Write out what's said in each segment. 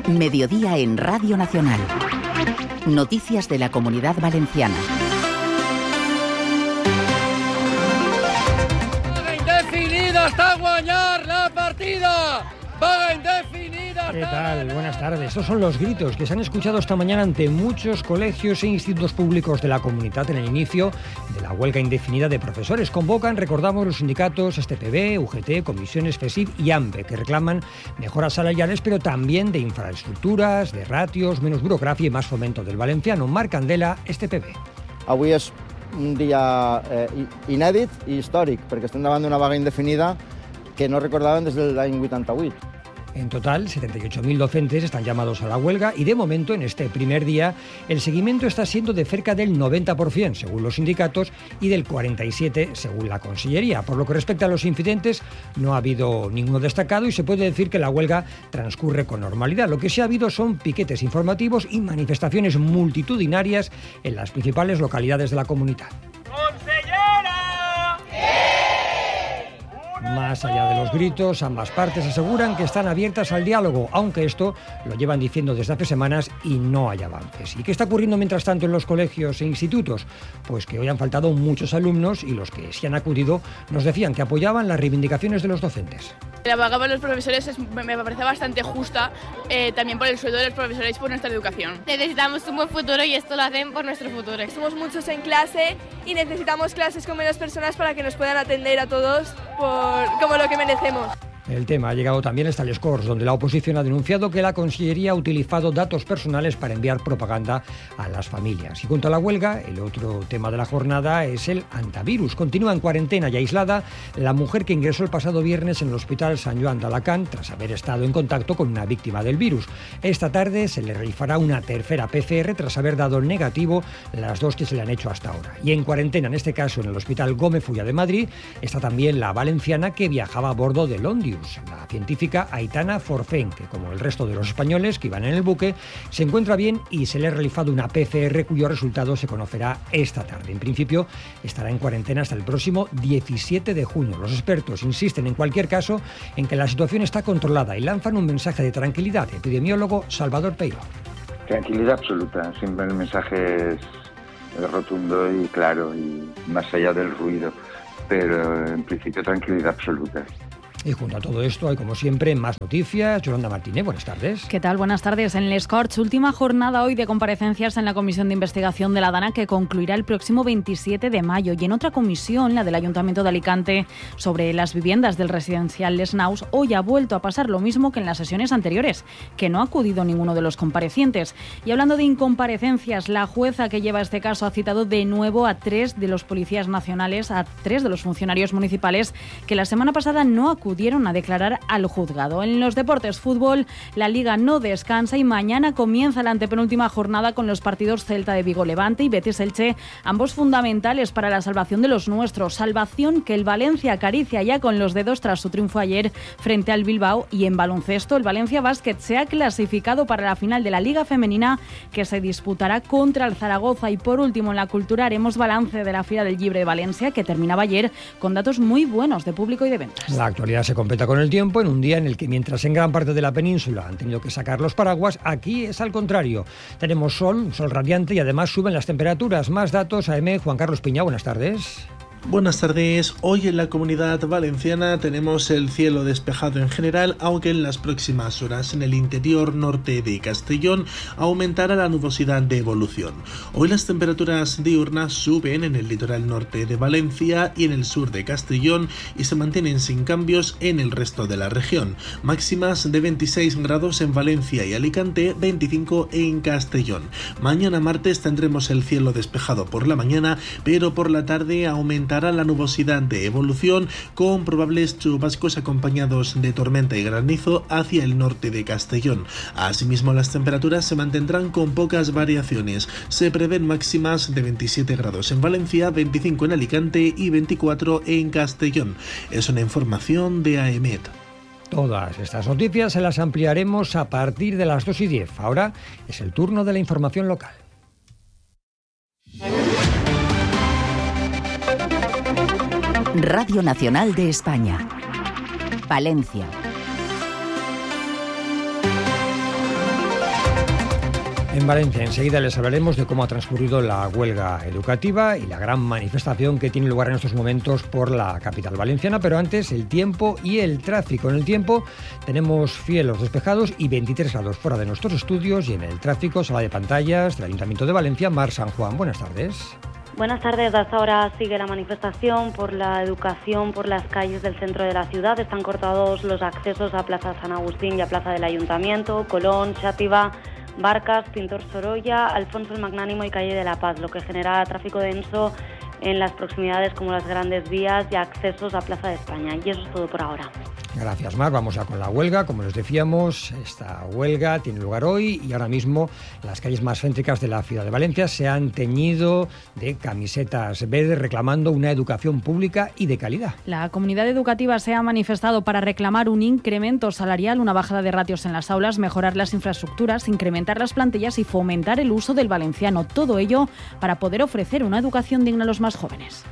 Mediodía en Radio Nacional. Noticias de la Comunidad Valenciana. Vaga indefinida hasta guañar la partida. Vaga indefinida. ¿Qué tal? Buenas tardes. Estos son los gritos que se han escuchado esta mañana ante muchos colegios e institutos públicos de la comunidad en el inicio de la huelga indefinida de profesores. Convocan, recordamos, los sindicatos STPB, UGT, Comisiones, FESIF y AMPE, que reclaman mejoras salariales, pero también de infraestructuras, de ratios, menos burocracia y más fomento del valenciano. Marc Candela, STPB. Avui és un dia inèdit i històric, perquè estem davant d'una vaga indefinida que no recordaven des de l'any 88. En total, 78.000 docentes están llamados a la huelga y de momento, en este primer día, el seguimiento está siendo de cerca del 90%, según los sindicatos, y del 47%, según la Consellería. Por lo que respecta a los incidentes, no ha habido ninguno destacado y se puede decir que la huelga transcurre con normalidad. Lo que sí ha habido son piquetes informativos y manifestaciones multitudinarias en las principales localidades de la comunidad. Más allá de los gritos, ambas partes aseguran que están abiertas al diálogo, aunque esto lo llevan diciendo desde hace semanas y no hay avances. ¿Y qué está ocurriendo mientras tanto en los colegios e institutos? Pues que hoy han faltado muchos alumnos y los que sí han acudido nos decían que apoyaban las reivindicaciones de los docentes. La huelga de los profesores me parece bastante justa, también por el sueldo de los profesores y por nuestra educación. Necesitamos un buen futuro y esto lo hacen por nuestro futuro. Somos muchos en clase y necesitamos clases con menos personas para que nos puedan atender a todos como lo que merecemos. El tema ha llegado también hasta les Corts, donde la oposición ha denunciado que la Consellería ha utilizado datos personales para enviar propaganda a las familias. Y junto a la huelga, el otro tema de la jornada es el antivirus. Continúa en cuarentena y aislada la mujer que ingresó el pasado viernes en el Hospital Sant Joan d'Alacant tras haber estado en contacto con una víctima del virus. Esta tarde se le realizará una tercera PCR tras haber dado negativo las dos que se le han hecho hasta ahora. Y en cuarentena, en este caso en el Hospital Gómez Fulla de Madrid, está también la valenciana que viajaba a bordo del Ondius, la científica Aitana Forfén, que como el resto de los españoles que iban en el buque, se encuentra bien y se le ha realizado una PCR cuyo resultado se conocerá esta tarde. En principio estará en cuarentena hasta el próximo 17 de junio. Los expertos insisten en cualquier caso en que la situación está controlada y lanzan un mensaje de tranquilidad. Epidemiólogo Salvador Peiro. Tranquilidad absoluta. Siempre el mensaje es rotundo y claro y más allá del ruido, pero en principio tranquilidad absoluta. Y junto a todo esto hay, como siempre, más noticias. Yolanda Martínez, buenas tardes. ¿Qué tal? Buenas tardes. En Les Corts, última jornada hoy de comparecencias en la Comisión de Investigación de la Dana, que concluirá el próximo 27 de mayo. Y en otra comisión, la del Ayuntamiento de Alicante, sobre las viviendas del residencial Les Naus, hoy ha vuelto a pasar lo mismo que en las sesiones anteriores, que no ha acudido ninguno de los comparecientes. Y hablando de incomparecencias, la jueza que lleva este caso ha citado de nuevo a 3 de los policías nacionales, a 3 de los funcionarios municipales que la semana pasada no acudieron a declarar al juzgado. En los deportes, fútbol, la Liga no descansa y mañana comienza la antepenúltima jornada con los partidos Celta de Vigo Levante y Betis Elche, ambos fundamentales para la salvación de los nuestros. Salvación que el Valencia acaricia ya con los dedos tras su triunfo ayer frente al Bilbao. Y en baloncesto, el Valencia Basket se ha clasificado para la final de la Liga Femenina, que se disputará contra el Zaragoza. Y por último, en la cultura haremos balance de la Fira del Llibre de Valencia, que terminaba ayer con datos muy buenos de público y de ventas. La actualidad se completa con el tiempo en un día en el que, mientras en gran parte de la península han tenido que sacar los paraguas, aquí es al contrario. Tenemos sol radiante y además suben las temperaturas. Más datos, AM Juan Carlos Piña, buenas tardes. Buenas tardes. Hoy en la Comunidad Valenciana tenemos el cielo despejado en general, aunque en las próximas horas en el interior norte de Castellón aumentará la nubosidad de evolución. Hoy las temperaturas diurnas suben en el litoral norte de Valencia y en el sur de Castellón y se mantienen sin cambios en el resto de la región. Máximas de 26 grados en Valencia y Alicante, 25 en Castellón. Mañana martes tendremos el cielo despejado por la mañana, pero por la tarde aumentará la nubosidad de evolución con probables chubascos acompañados de tormenta y granizo hacia el norte de Castellón. Asimismo, las temperaturas se mantendrán con pocas variaciones. Se prevén máximas de 27 grados en Valencia, 25 en Alicante y 24 en Castellón. Es una información de AEMET. Todas estas noticias se las ampliaremos a partir de las 2:10. Ahora es el turno de la información local. Radio Nacional de España. Palencia. En Valencia, enseguida les hablaremos de cómo ha transcurrido la huelga educativa y la gran manifestación que tiene lugar en estos momentos por la capital valenciana, pero antes el tiempo y el tráfico. En el tiempo tenemos cielos despejados y 23 grados fuera de nuestros estudios, y en el tráfico, sala de pantallas del Ayuntamiento de Valencia, Mar San Juan. Buenas tardes. Buenas tardes. Hasta ahora sigue la manifestación por la educación por las calles del centro de la ciudad. Están cortados los accesos a Plaza San Agustín y a Plaza del Ayuntamiento, Colón, Xàtiva, Barcas, Pintor Sorolla, Alfonso el Magnánimo y Calle de la Paz, lo que genera tráfico denso en las proximidades como las grandes vías y accesos a Plaza de España. Y eso es todo por ahora. Gracias, Mar. Vamos ya con la huelga. Como les decíamos, esta huelga tiene lugar hoy y ahora mismo las calles más céntricas de la ciudad de Valencia se han teñido de camisetas verdes reclamando una educación pública y de calidad. La comunidad educativa se ha manifestado para reclamar un incremento salarial, una bajada de ratios en las aulas, mejorar las infraestructuras, incrementar las plantillas y fomentar el uso del valenciano. Todo ello para poder ofrecer una educación digna a los más jóvenes.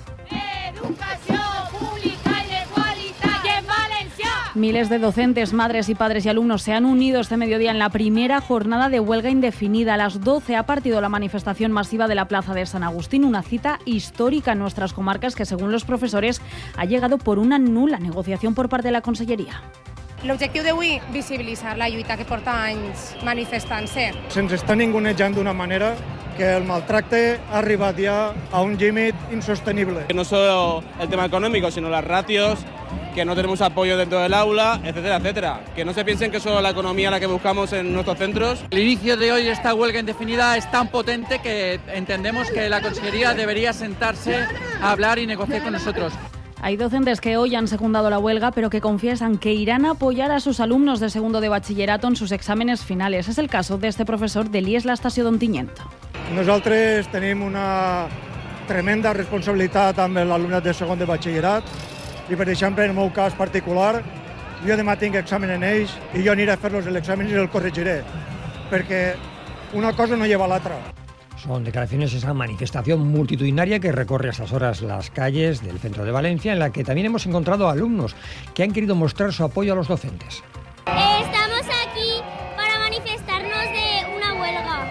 Educación pública y de cualitat en Valencia. Miles de docentes, madres y padres y alumnos se han unido este mediodía en la primera jornada de huelga indefinida. A las 12 ha partido la manifestación masiva de la Plaza de San Agustín, una cita histórica en nuestras comarcas que, según los profesores, ha llegado por una nula negociación por parte de la Conselleria. L'objectiu d'avui, visibilitzar la lluita que porta anys manifestant-se. Se'ns està ningunejant d'una manera que el maltracte ha arribat ja a un límit insostenible. No solo el tema económico, sino las ratios, que no tenemos apoyo dentro del aula, etcétera, etcétera. Que no se piensen que es solo la economía la que buscamos en nuestros centros. El inicio de hoy de esta huelga indefinida es tan potente que entendemos que la Consellería debería sentarse a hablar y negociar con nosotros. Hay docentes que hoy han secundado la huelga, pero que confiesan que irán a apoyar a sus alumnos de segundo de bachillerato en sus exàmenes finales. Es el caso de este profesor de l'IES l'Estació d'Ontinyent. Nosaltres tenim una tremenda responsabilitat amb l'alumnat de segon de batxillerat i, per exemple, en el meu cas particular, jo demà tinc examen en ells i jo aniré a fer-los l'examen i el corregiré, perquè una cosa no lleva a l'altra. Son declaraciones de esa manifestación multitudinaria que recorre a estas horas las calles del centro de Valencia, en la que también hemos encontrado alumnos que han querido mostrar su apoyo a los docentes. Estamos aquí para manifestarnos de una huelga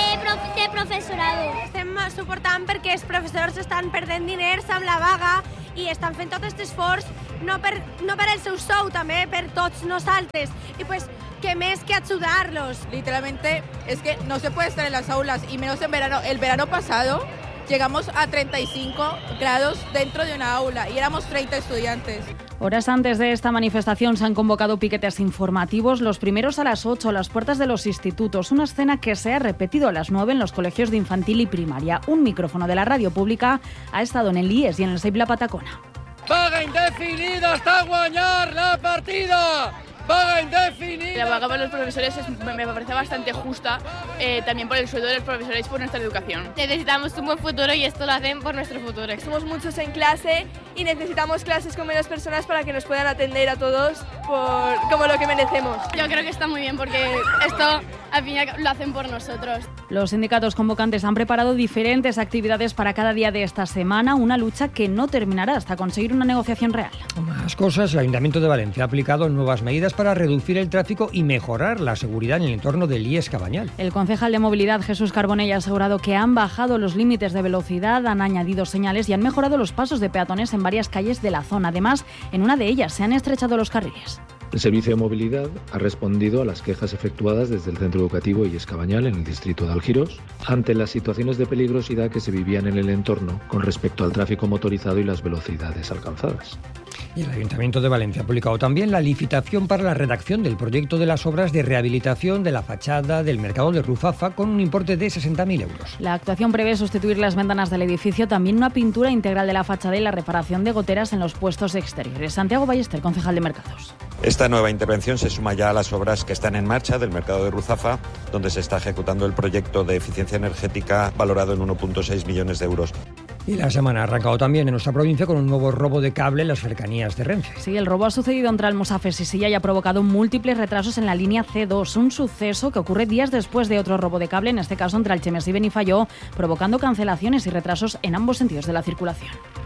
de professorado. Estem suportant perquè els professors estan perdent diners amb la vaga i estan fent tot aquest esforç no per el seu sou, també per tots nosaltres. Y pues que més que ayudarlos. Literalmente es que no se puede estar en las aulas y menos en verano. El verano pasado llegamos a 35 grados dentro de una aula y éramos 30 estudiantes. Horas antes de esta manifestación se han convocado piquetes informativos, los primeros a las 8 a las puertas de los institutos, una escena que se ha repetido a las 9 en los colegios de infantil y primaria. Un micrófono de la radio pública ha estado en el IES y en el SEIP La Patacona. Vaga indefinida hasta guanyar la partida. ¡Vaga indefinida! La vaga para los profesores me parece bastante justa, también por el sueldo de los profesores y por nuestra educación. Necesitamos un buen futuro y esto lo hacen por nuestro futuro. Somos muchos en clase y necesitamos clases con menos personas para que nos puedan atender a todos como lo que merecemos. Yo creo que está muy bien porque esto al final lo hacen por nosotros. Los sindicatos convocantes han preparado diferentes actividades para cada día de esta semana, una lucha que no terminará hasta conseguir una negociación real. Más cosas, el Ayuntamiento de Valencia ha aplicado nuevas medidas para reducir el tráfico y mejorar la seguridad en el entorno del IES Cabañal. El concejal de Movilidad, Jesús Carbonell, ha asegurado que han bajado los límites de velocidad, han añadido señales y han mejorado los pasos de peatones en varias calles de la zona. Además, en una de ellas se han estrechado los carriles. El Servicio de Movilidad ha respondido a las quejas efectuadas desde el Centro Educativo IES Cabañal en el distrito de Algiros ante las situaciones de peligrosidad que se vivían en el entorno con respecto al tráfico motorizado y las velocidades alcanzadas. Y el Ayuntamiento de Valencia ha publicado también la licitación para la redacción del proyecto de las obras de rehabilitación de la fachada del mercado de Ruzafa con un importe de 60.000 euros. La actuación prevé sustituir las ventanas del edificio, también una pintura integral de la fachada y la reparación de goteras en los puestos exteriores. Santiago Ballester, concejal de Mercados. Esta nueva intervención se suma ya a las obras que están en marcha del mercado de Ruzafa, donde se está ejecutando el proyecto de eficiencia energética valorado en 1,6 millones de euros. Y la semana ha arrancado también en nuestra provincia con un nuevo robo de cable en las cercanías de Renfe. Sí, el robo ha sucedido entre Almusafes y Silla y ha provocado múltiples retrasos en la línea C2, un suceso que ocurre días después de otro robo de cable, en este caso entre Alchemers y Benifayó, provocando cancelaciones y retrasos en ambos sentidos de la circulación.